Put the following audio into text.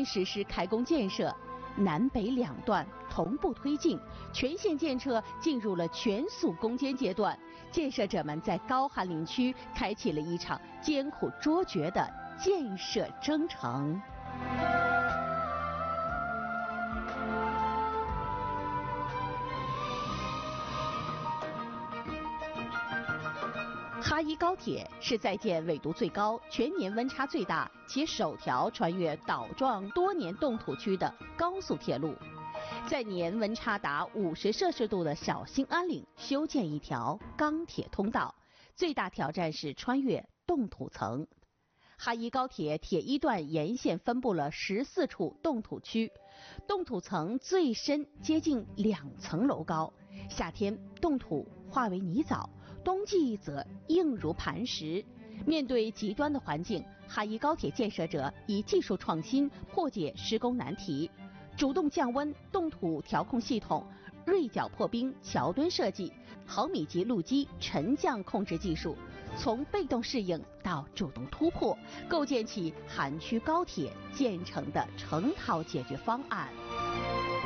实施开工建设，南北两段同步推进，全线建设进入了全速攻坚阶段。建设者们在高寒林区开启了一场艰苦卓绝的建设征程。哈伊高铁是在建纬度最高、全年温差最大且首条穿越岛状多年冻土区的高速铁路，在年温差达50摄氏度的小兴安岭修建一条钢铁通道，最大挑战是穿越冻土层。哈伊高铁铁一段沿线分布了14处冻土区，冻土层最深接近2层楼高，夏天冻土化为泥沼，冬季则硬如磐石。面对极端的环境，哈伊高铁建设者以技术创新破解施工难题，主动降温冻土调控系统、锐角破冰桥墩设计、毫米级路基沉降控制技术，从被动适应到主动突破，构建起寒区高铁建成的成套解决方案。